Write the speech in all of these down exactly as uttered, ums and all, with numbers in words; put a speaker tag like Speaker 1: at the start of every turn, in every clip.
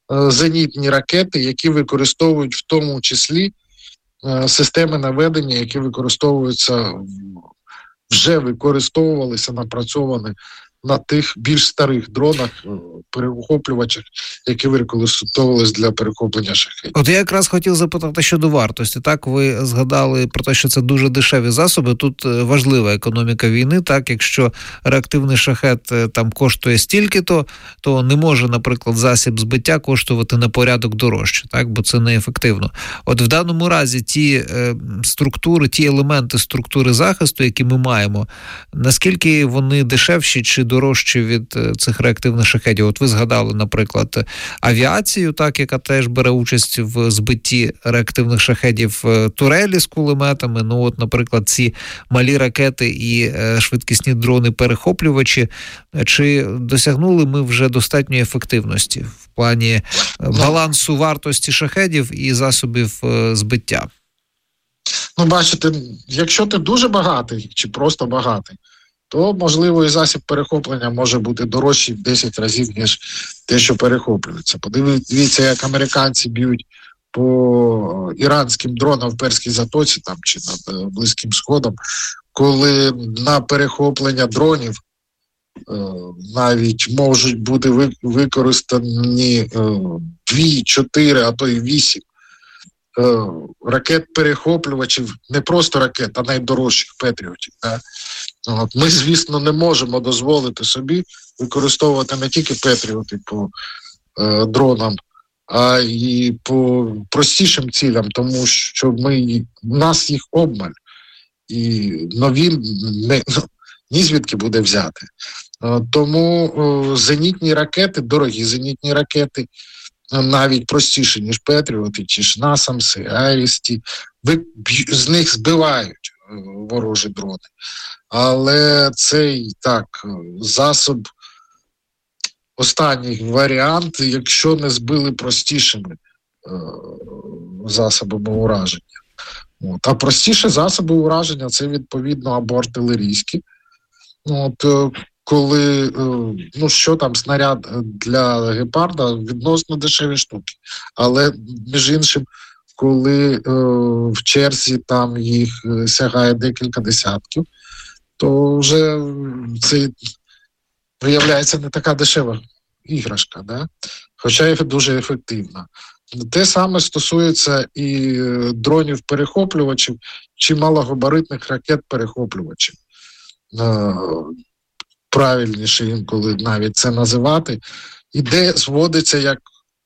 Speaker 1: зенітні ракети, які використовують в тому числі системи наведення, які використовуються, вже використовувалися, напрацьовані на тих більш старих дронах, перехоплювачах, які використовувалися для перехоплення шахедів.
Speaker 2: От я якраз хотів запитати щодо вартості. Так, ви згадали про те, що це дуже дешеві засоби. Тут важлива економіка війни. Так, якщо реактивний шахед там коштує стільки-то, то не може, наприклад, засіб збиття коштувати на порядок дорожче, так, бо це неефективно. От в даному разі ті е, структури, ті елементи структури захисту, які ми маємо, наскільки вони дешевші чи дорожчі від цих реактивних шахедів? От ви згадали, наприклад, авіацію, так, яка теж бере участь в збитті реактивних шахедів, турелі з кулеметами. Ну, от, наприклад, ці малі ракети і швидкісні дрони-перехоплювачі. Чи досягнули ми вже достатньої ефективності в плані балансу вартості шахедів і засобів збиття?
Speaker 1: Ну, бачите, якщо ти дуже багатий чи просто багатий, то, можливо, і засіб перехоплення може бути дорожчий в десять разів, ніж те, що перехоплюється. Подивіться, як американці б'ють по іранським дронам в Перській затоці там, чи над Близьким Сходом, коли на перехоплення дронів е, навіть можуть бути використані е, дві, чотири, а то й вісім е, ракет-перехоплювачів, не просто ракет, а найдорожчих патріотів. Да? От. Ми, звісно, не можемо дозволити собі використовувати не тільки патріоти по е, дронам, а й по простішим цілям, тому що ми, в нас їх обмаль. І нові не, ні звідки буде взяти. Е, тому е, зенітні ракети, дорогі зенітні ракети, навіть простіші, ніж патріоти, ті ж насамси, Айрісті, з них збивають ворожі дрони. Але цей, так, засоб, останній варіант, якщо не збили простішими е, засобами ураження. От. А простіші засоби ураження – це, відповідно, або артилерійські. От, е, коли, е, ну, що там, снаряд для гепарда, відносно дешеві штуки. Але, між іншим, коли е, в черзі там їх сягає декілька десятків, то вже це виявляється не така дешева іграшка, да? Хоча і дуже ефективна. Те саме стосується і дронів-перехоплювачів чи малогабаритних ракет-перехоплювачів. Е, правильніше інколи навіть це називати. Ідея зводиться як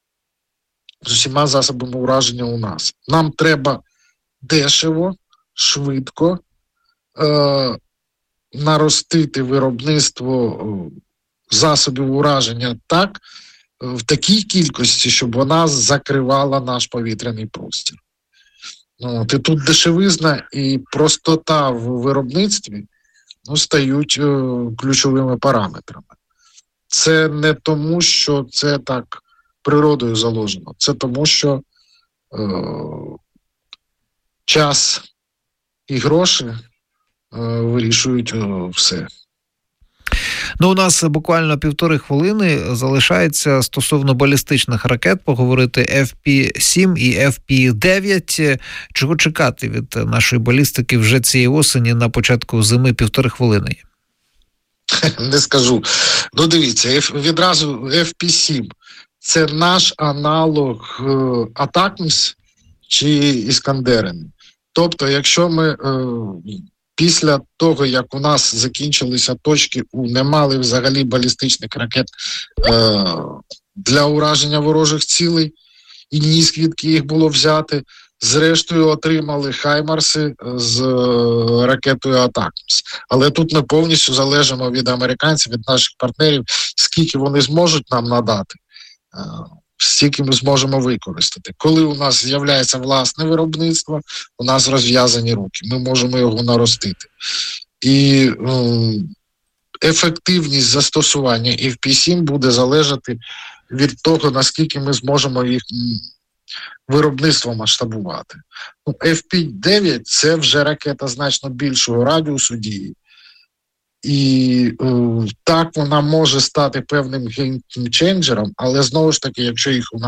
Speaker 1: з усіма засобами ураження у нас. Нам треба дешево, швидко е, наростити виробництво засобів ураження так, в такій кількості, щоб вона закривала наш повітряний простір. От, і тут дешевизна і простота в виробництві, ну, стають е, ключовими параметрами. Це не тому, що це так природою заложено. Це тому, що е, час і гроші е, вирішують е, все.
Speaker 2: Ну, у нас буквально півтори хвилини залишається стосовно балістичних ракет поговорити еф пі сім і еф пі дев'ять. Чого чекати від нашої балістики вже цієї осені на початку зими? Півтори хвилини.
Speaker 1: Не скажу. Ну, дивіться, відразу еф пі сім – це наш аналог Атакмс чи Іскандерин. Тобто, якщо ми після того, як у нас закінчилися точки У, не мали взагалі балістичних ракет е, для ураження ворожих цілей, і ні звідки їх було взяти, зрештою отримали Хаймарси з е, ракетою Атакмс. Але тут ми повністю залежимо від американців, від наших партнерів, скільки вони зможуть нам надати, е, стільки ми зможемо використати. Коли у нас з'являється власне виробництво, у нас розв'язані руки, ми можемо його наростити. І е, ефективність застосування еф пі сім буде залежати від того, наскільки ми зможемо їх виробництво масштабувати. Ну, еф пі дев'ять – це вже ракета значно більшого радіусу дії. І е, так вона може стати певним геймченджером, але знову ж таки, якщо їх у нас